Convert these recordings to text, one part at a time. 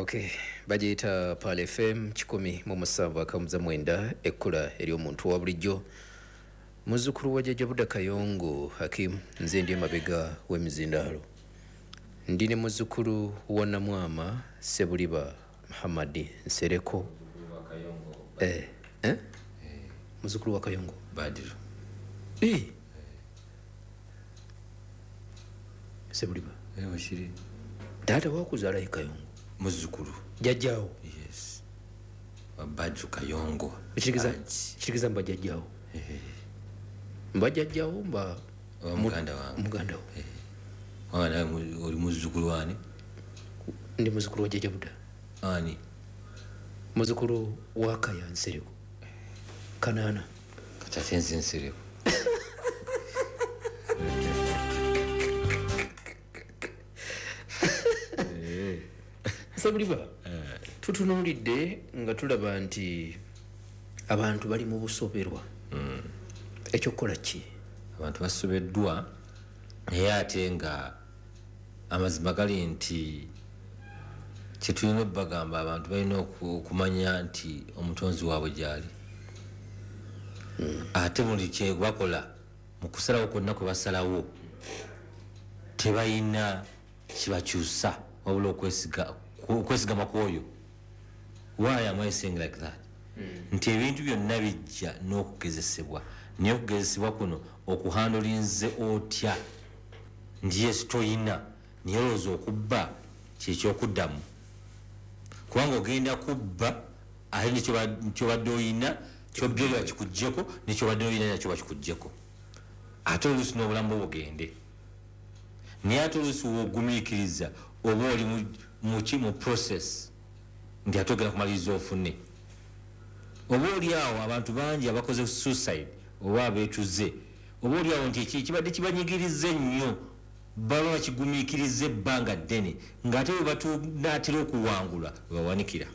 Okay, bagiyita Pal FM 107.9 ekkula eri omuntu wa bulijjo muzzukulu wa Jjajja Budda Kayongo Hakim nze ndi mabega w'emizindaalo ndi ne muzzukulu wa Namwama Sebuliba Muhammad Nsereko muzzukulu wa Kayongo Badru Sebuliba washiri taata wakuzaala e Kayongo muzzukulu jjajjaawo yes Badru Kayongo kirigiza mba jjajjaawo mba jjajjaawo mba muganda wange muganda wo wana oli muzzukulu wani ndi muzzukulu wa Jjajja Budda ani muzzukulu wa Kaya Nsereko Kanaana katatenze Nsereko Sebuliba tutunuulidde nga tulaba nti abantu bali mu busoberwa ekyokukola ki abantu basobeddwa naye ate nga amazima gali nti kyetulina obbagamba abantu balina okumanya nti omutonzi waabwe gyali ate buli kyebakola mu kusalawo kwonna kwe basalawo tebalina kibakyusa wabula okwesigama kwoyo. Why am I saying like that? Nti ebintu byonna bijja n'okugezesebwa naye okugezesebwa kuno okuhandolinze otya ndi yesu toyina naye olowooza okubba kyekyokuddamu kubanga ogenda kubba ate nekyobadde oyina kyoggerwa kikuggyeko nekyobadde oyina nakyo bakikuggyeko ate oluusi n'obulamu bugende naye ate oluusi wogumiikiriza oba oli mu process nti ate ogenda kumaliriza ofune oba oli awo abantu bangi abakoze suicide oba abeetuze oba oli awo nti ekibadde kibanyigiriza ennyo baba bakigumiikiriza ebbanga ddene ng'ate bwe batunaatera okuwangula webawanikira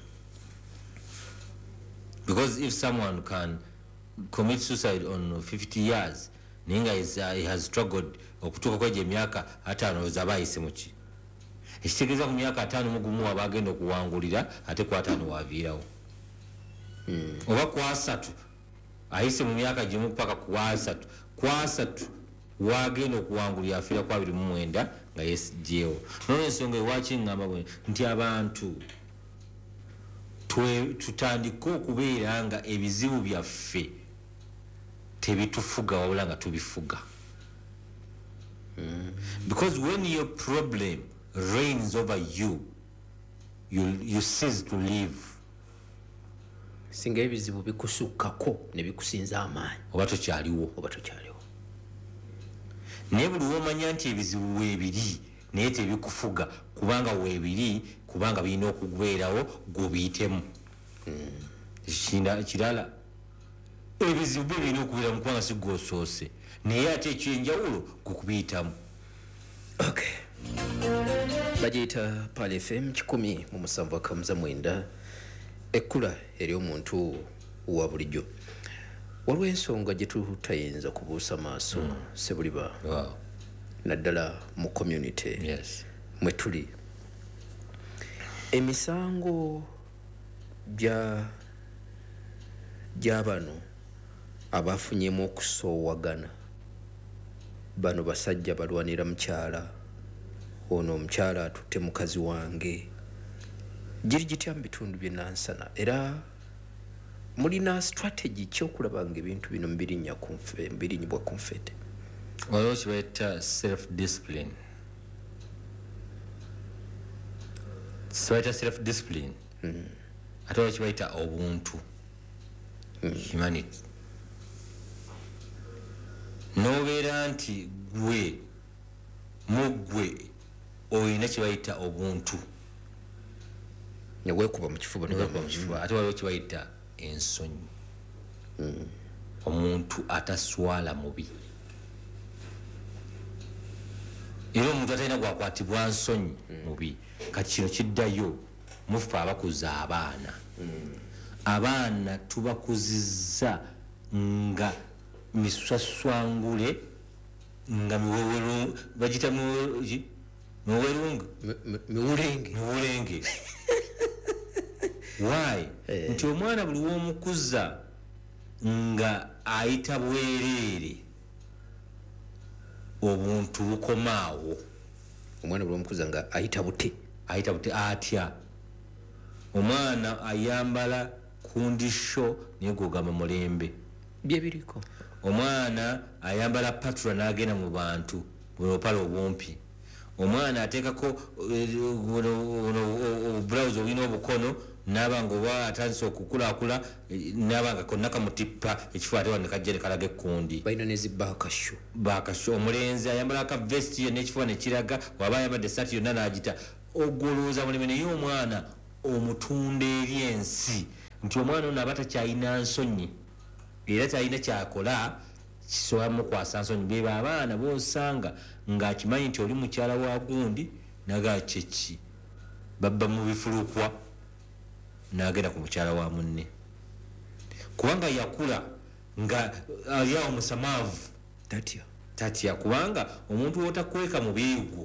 because if someone can commit suicide on 50 years naye nga he has struggled okutuuka kwegyo emyaka 5 aba ayise muki ekitegeeza ku myaka 5 mugumu aba agenda okuwangulira ate ku 5 waaviirawo oba ku 3 ayise mu myaka gimu paka ku 3 wagenda okuwangulira afiira ku 29 nga yesijjeewo n'ensonga ewaki ngamba bwe nti abantu tutandike okubeera nga ebizibu byaffe tebitufuga wabula nga tubifuga because when your problem reigns over you cease to live. Singa ebizibu bikusukkako ne bikusinza amaanyi oba tokyaliwo naye buli womanya nti ebizibu weebiri naye tebikufuga kubanga weebiri kubanga birina okubeerawo gubiyitemu kirala ebizibu birina okubeera mu kubanga si gwosoose naye ate ekyenjawulo gukubiyitamu. Okay. Bagiyita Pal FM 107.9 ekkula eri omuntu wa bulijjo waliwo ensonga gye tutayinza kubuusa maaso Sebuliba naddala mu community mwe tuli emisango gy'abano abafunyemu okusoowagana bano basajja balwanira mukyala ono omukyala atutte mukazi wange giri gitya mu bitundu by'ennansana era mulina strategy kyokulaba nga ebintu bino mbirinyibwa ku nfete waliwo kibaita self-discipline ate waliwo kibaita obuntu humanity n'obeera nti mugwe oyina kibayita obuntu neweekuba mu kifuba ate waliwo kibayita ensonyi omuntu ataswala mubi era omuntu atalina gwakwatibwa nsonyi mubi kati kino kiddayo mufe abakuza abaana tubakuzizza nga miswaswangule nga bagita miwulenge why nti omwana buli womukuza nga ayita bwereere obuntu bukomaawo. omwana buli womukuza nga ayita bute atya omwana ayambala kundisho naye gogamba mulembe byebiriko. omwana ayambala patura n'agenda mu bantu bulopala obumpi. omwana ateekako blouse olina obukono n'abanga oba atandise okukulakula n'abanga konna kamutippa ekifo ate wano nekajja nekalaga ekkundi. balina nezibakasho omulenzi ayambala akavesti yo n'ekifo nekiraga waba ayambadde esaati yonna n'agita ogolooza muleme naye omwana omutunda eri ensi nti omwana ono aba takyalina nsonyi era kyalina kyakola kisobola mukwasa nsonyi. bebo abaana bosanga ng'akimanyi nti oli mukyala wa gundi naga kyeki babba mu bifulukwa n'agenda ku mukyala wa munne kubanga yakula nga ali awo musamaavu tatya kubanga omuntu wotakweka mu biigwo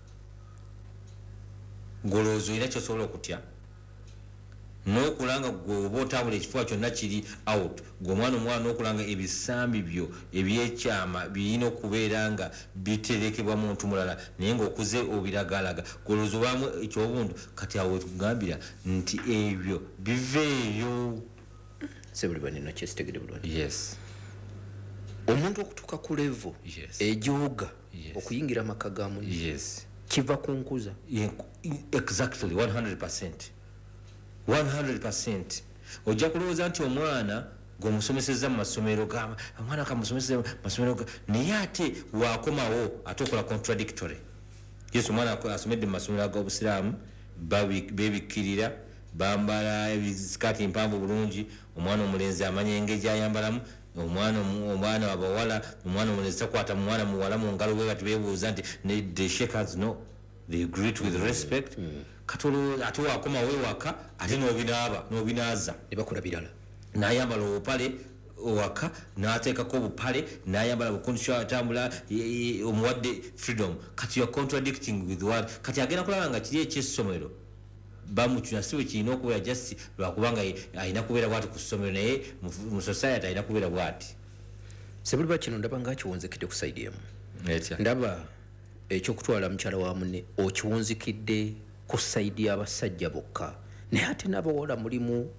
goloozi olina kyosobola okutya n'okulanga gwe oba otambula ekifuba kyonna kiri out omwana okulanga ebisambi byo ebyekyama birina okubeera nga biterekebwa muntu mulala naye ngaokuze obiragalaga goloozi obamu ekyobuntu kati awo tugambira nti ebyo biveeyo. sebulibanina kyesitegede bulwani. Yes. omuntu okutuuka ku levo ejooga okuyingira amaka ga munne kiva ku nkuza. Exactly 100%. ojja kulowooza nti omwana gweomusomeseza mu masomero omwana kamusomeseza mu masomero naye ate wakomawo ate okola contradictory. Yesu omwana asomedde mu masomero ag'obusiraamu bebikkirira bambala ebisikaati mpanvu bulungi. omwana omulenzi amanya engeri gyayambalamu. omwana wabawala omwana omulenzi takwata mwana muwala mu ngalo bwe bati bebuuza nti the shakers no they greet with respect. katolo ate wakoma wewaka ate n'obinaaza ne bakola birala. n'ayambala obupale waka n'ateekako obupale n'ayambala bukondisho atambula omuwadde freedom. kati you're contradicting with what kati agenda kulaba nga kiri ekyessomero bamukyuna siwe kirina okubeera just lwakubanga alina kubeera bwati ku ssomero naye mu society alina kubeera bwati. sebuliba kino ndaba nga kiwunzikidde ku saidi emu. ndaba ekyokutwala mukyala wa munne okiwunzikidde ku saidi y'abasajja bokka naye ate n'abawala mulimu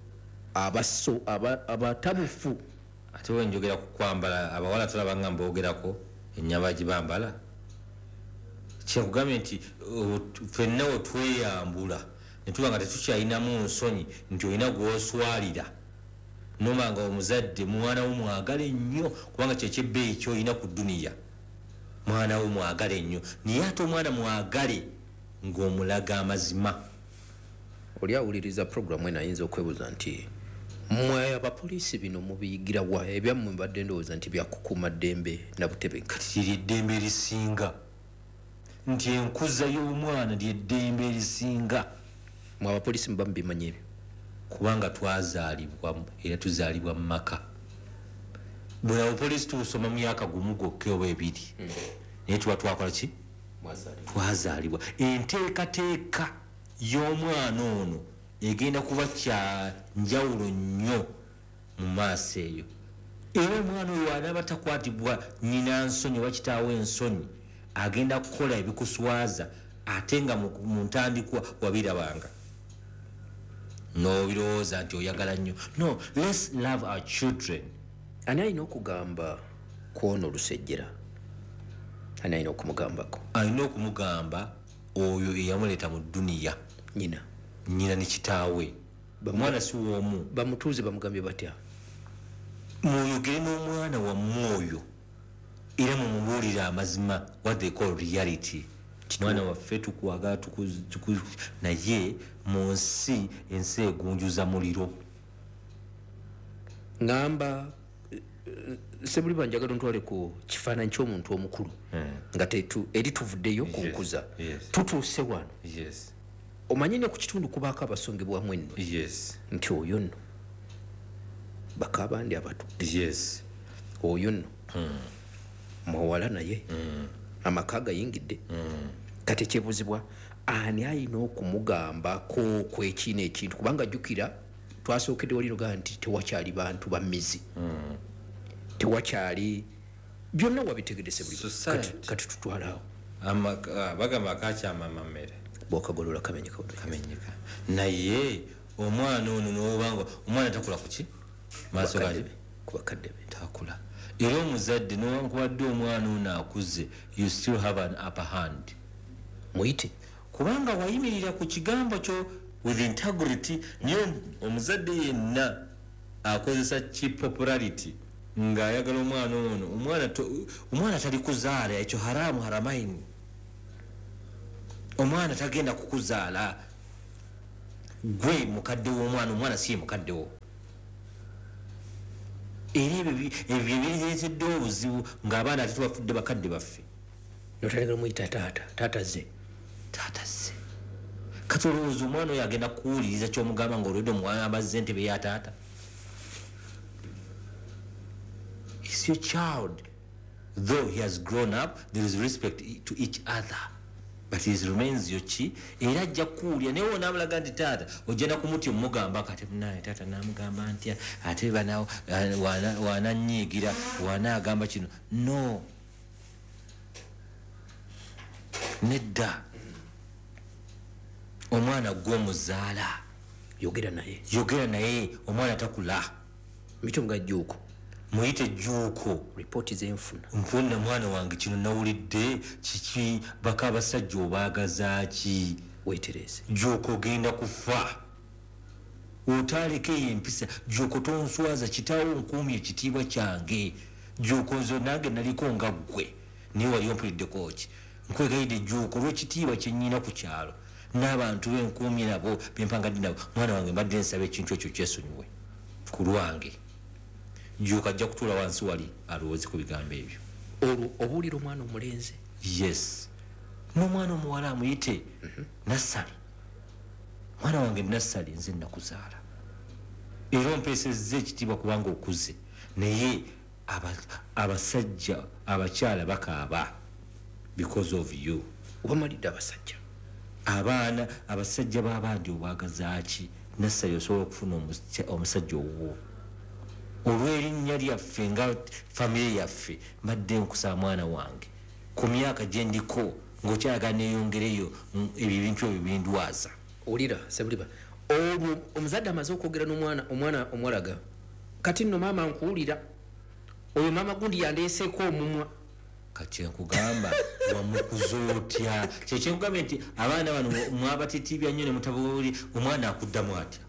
abatabufu. ate wenjogera ku kwambala abawala tulaba nga mbogerako ennyabagi bambala kyekugambye nti ffenna wetweyambula netuba nga tetukyalinamu nsonyi nti olina gwoswalira noma nga omuzadde mwana wo mwagala ennyo kubanga kyekyebbeeyi kyolina ku duniya mwana wo mwagala ennyo naye ate omwana mwagale ng'omulaga amazima. oli awuliriza programu eno ayinza okwebuuza nti mmwe abapoliisi bino mubiyigira wa ebyammwe mbadde ndowooza nti byakukuuma ddembe na butebe. kati kiri eddembe erisinga nti enkuza y'omwana lyeddembe erisinga. mwe abapoliisi muba mubimanya ebyo kubanga twazaalibwa era tuzaalibwa mu maka. bwe abapoliisi tuusoma mu myaka gumu gwokke oba ebiri naye tuba twakola ki twazaalibwa. enteekateeka y'omwana ono egenda kuba kya njawulo nnyo mu maaso eyo era omwana oyo anaaba takwatibwa nnyina nsonyi oba kitaawo ensonyi agenda kukola ebikuswaza ate nga mu ntandikwa wabirabanga n'obirowooza nti oyagala nnyo. No, let's love our children. ani alina okugamba kwona olusejjera? ani alina okumugambako? alina okumugamba oyo eyamuleeta mu duniya nyina ne kitaawe. omwana si w'omu bamutuuze bamugambye batya? mwoyogere n'omwana wammwe oyo era mumubuulire amazima what they call reality. mwana waffe tukwagala naye mu nsi ensi egunjuza muliro. ngamba sebuliba njagala ntwale ku kifaananyi ky'omuntu omukulu nga eri tuvuddeyo ku nkuza tutuuse wano. omanyi ne ku kitundu kubaako abasongebwamu enno nti oyo nno bakaabandi abato oyo nno muwala naye amaka gayingidde. kati ekyebuzibwa ani alina okumugambako kwekino ekintu kubanga jjukira twasookedde waliro gaa nti tewakyali bantu ba mizi tewakyali byonna wabitegedese buli kati tutwalaawo bagamba akakyamama mmere bwokagolola kamenyeka naye omwana ono nobanga omwana takula kuki maaso gali kubakadde be takula era omuzadde newankubadde omwana ono akuze you still have an upper hand muyite kubanga wayimirira ku kigambo kyo with integrity niyo omuzadde yenna akozesa popularity ng'ayagala omwana ono omwana tali kuzaala ekyo haramu haramaini omwana tagenda kukuzaala gwe mukadde w'omwana si mukaddewo era ebyo bireetedde obuzibu ng'abaana ate tubafudde bakadde baffe notalegera muyita taata ze kati olowooza omwana oyo agenda kuwuliriza kyomugamba ngaolwedde omwambaze entebe ya taata is your child though he has grown up there is respect to each other but he remains your chi era ajja kuwulira naye wona amulaga nti taata ogenda kumutya omugamba kati naye taata namugamba ntya ate banawo wananyiigira wanaagamba kino no nedda omwana gw'omuzaala yogera naye omwana takula mito nga jjuuko muyite jjuuko ripooti zenfuna nfuna mwana wange kino nawulidde kiki baka abasajja obaagazaaki weetereze jjuuko ogenda kufa otaaleko empisa jjuuko tonswaza kitaawo nkuumye ekitiibwa kyange jjuuko nzo nange naliko nga ggwe naye wali ompuliddeko ki nkwegayidde jjuuko olw'ekitiibwa kyennyina ku kyalo n'abantu benkuumye nabo bempangadde nabo mwana wange mbadde nsaba ekintu ekyo kyesonyiwe ku lwange jjuuko ajja kutuula wansi wali alowooze ku bigambo ebyo olwo obuulira omwana omulenzi yes n'omwana omuwala amuyite nassali mwana wange nassali nze nakuzaala era ompeesezza ekitiibwa kubanga okuze naye abasajja abakyala bakaaba because of you obamalidde abasajja abaana abasajja b'abandi obwagazaaki nassali osobola okufuna omusajja owuwo olw'erinnya lyaffe nga famire yaffe mbadde nkusa mwana wange ku myaka gye ndiko ng'okyagala neeyongereyo ebyo ebintu ebyo bindwaza olira sebuliba olwo omuzadde amaze okwogera n'omwana omwalaga kati nno maama nkuwulira oyo maama gundi yandeeseeko omumwa kati nkugamba wamukuza otya kyekyenkugambye nti abaana bano mwabatitibya nnyo ne mutabuuli omwana akuddamu atya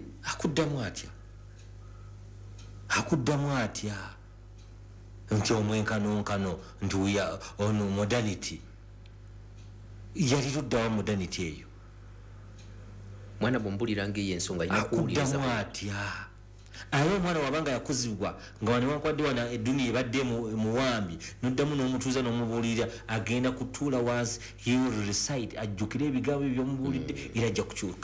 akuddamu atya nti omwenkanonkano nti ono modernity yali tuddawo modernity eyo mwana bwembulira ngaeyo ensonga akuddamu atya aye omwana wabanga yakuzibwa nga wanewankwadde wana eduniya ebadde muwambi noddamu n'omutuuza n'omubuulirira agenda kutuula wansi he will recite ajjukire ebigambo ebyomubuulidde era ajja kukyuka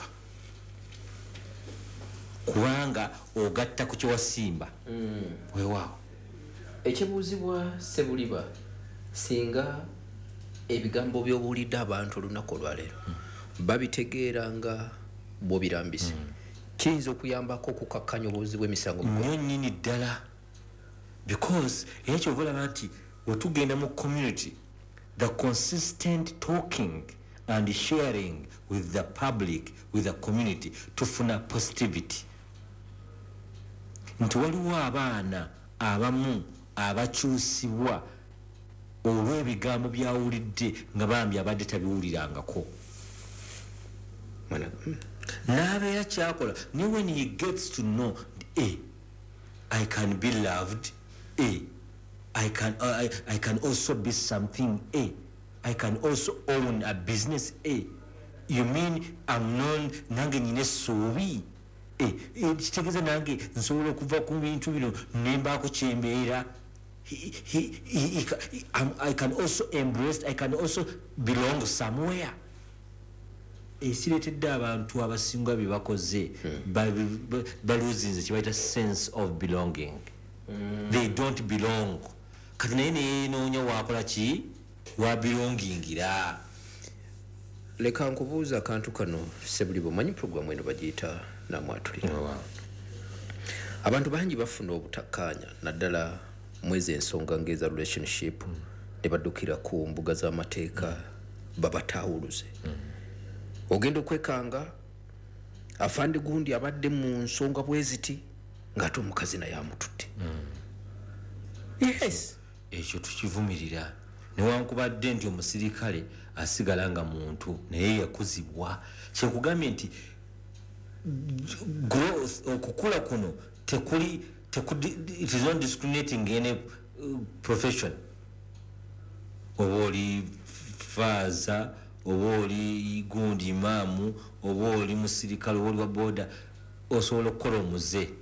kubanga ogatta ku kyewasimba weewaawo ekibuuzibwa sebuliba singa ebigambo by'obuulidde abantu olunaku olwaleero babitegeera nga bw'obirambise kiyinza okuyambako okukakkanya obuwuzi bw'emisango nnyo nnyini ddala because era kyova olaba nti wetugenda mu community the consistent talking and sharing with the public with the community tufuna positivity nti waliwo abaana abamu abakyusibwa olw'ebigambo byawulidde nga bambi abadde tabiwulirangako n'abeera kyakola ne when he gets to know I can be loved I can also be something I can also own a business you mean I'm known nange nyine essuubi kitegeeza nange nsobola okuva ku bintu bino nembaako kyembeera I can also embrace I can also belong somewhere ekireetedde abantu abasinga bye bakoze baluzinze kyebayita sense of belonging they don't belong kati naye neyenoonya wakola ki wabelongingira leka nkubuuza akantu kano sebuli bumanyi programu eno bagiyita namwatulira. Abantu bangi bafuna obutakkaanya naddala mwezi ensonga ng'eza relationship ne baddukira ku mbuga z'amateeka babatawuluze. Ogenda okwekanga afande gundi abadde mu nsonga bweziti ng'ate omukazi naye amutudde. Yes. Ekyo tukivumirira newankubadde nti omusirikale asigala nga muntu naye yakuzibwa. Kyekugambye nti growth okukula kuno tekuli it is not discriminating in a profession. Oba oli faaza, oba oli gundi imaamu, oba oli musirikale, oba oli wa boda, osobola okukola omuze